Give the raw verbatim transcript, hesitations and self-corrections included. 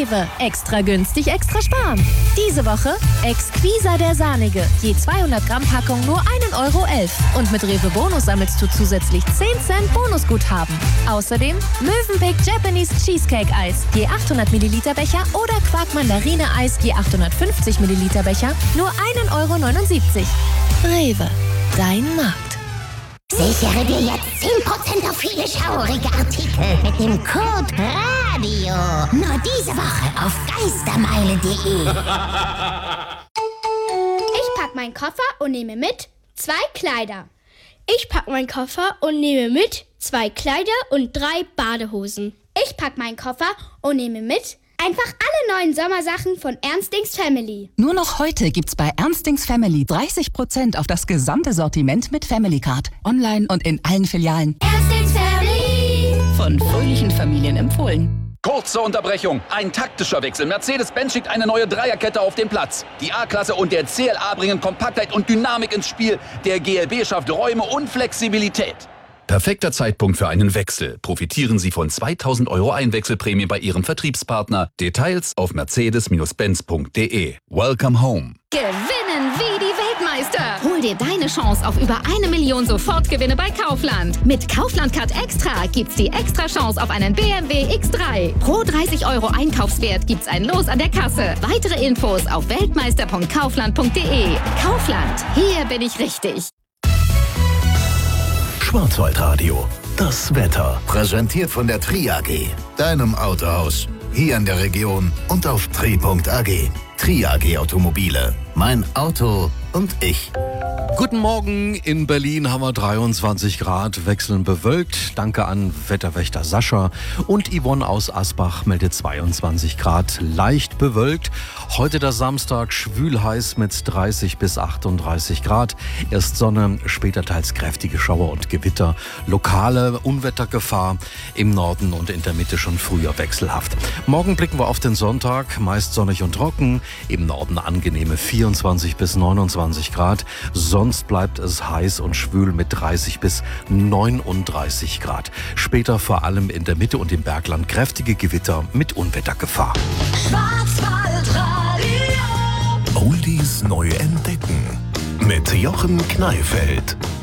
Rewe. Extra günstig, extra sparen. Diese Woche Exquisa der Sahnige. Je zweihundert Gramm Packung nur ein Euro elf. Und mit Rewe Bonus sammelst du zusätzlich zehn Cent Bonusguthaben. Außerdem Mövenpick Japanese Cheesecake Eis. Je achthundert Milliliter Becher oder Quark Mandarine Eis. Je achthundertfünfzig Milliliter Becher nur ein Euro neunundsiebzig. Rewe. Dein Markt. Sichere dir jetzt zehn Prozent auf viele schaurige Artikel mit dem Code RADIO. Nur diese Woche auf geistermeile punkt de. Ich pack meinen Koffer und nehme mit zwei Kleider. Ich pack meinen Koffer und nehme mit zwei Kleider und drei Badehosen. Ich pack meinen Koffer und nehme mit einfach alle neuen Sommersachen von Ernstings Family. Nur noch heute gibt's bei Ernstings Family dreißig Prozent auf das gesamte Sortiment mit Family Card. Online und in allen Filialen. Ernstings Family. Von fröhlichen Familien empfohlen. Kurze Unterbrechung. Ein taktischer Wechsel. Mercedes-Benz schickt eine neue Dreierkette auf den Platz. Die A-Klasse und der C L A bringen Kompaktheit und Dynamik ins Spiel. Der G L B schafft Räume und Flexibilität. Perfekter Zeitpunkt für einen Wechsel. Profitieren Sie von zweitausend Euro Einwechselprämie bei Ihrem Vertriebspartner. Details auf mercedes Benz punkt de. Welcome home. Gewinnen wie die Weltmeister. Hol dir deine Chance auf über eine Million Sofortgewinne bei Kaufland. Mit Kaufland Card Extra gibt's die extra Chance auf einen B M W X drei. Pro dreißig Euro Einkaufswert gibt's ein Los an der Kasse. Weitere Infos auf weltmeister punkt kaufland punkt de. Kaufland, hier bin ich richtig. Schwarzwaldradio, das Wetter. Präsentiert von der Tri A G, deinem Autohaus. Hier in der Region und auf tri punkt a g. Tri A G Automobile. Mein Auto und ich. Guten Morgen, in Berlin haben wir dreiundzwanzig Grad, wechselnd bewölkt. Danke an Wetterwächter Sascha. Und Yvonne aus Asbach meldet zweiundzwanzig Grad, leicht bewölkt. Heute der Samstag, schwül heiß mit dreißig bis achtunddreißig Grad. Erst Sonne, später teils kräftige Schauer und Gewitter. Lokale Unwettergefahr im Norden und in der Mitte schon früher wechselhaft. Morgen blicken wir auf den Sonntag, meist sonnig und trocken. Im Norden angenehme vierundzwanzig bis neunundzwanzig Grad. Sonst bleibt es heiß und schwül mit dreißig bis neununddreißig Grad. Später vor allem in der Mitte und im Bergland kräftige Gewitter mit Unwettergefahr. Schwarzwaldradio. Oldies neu entdecken mit Jochen Kneifeld.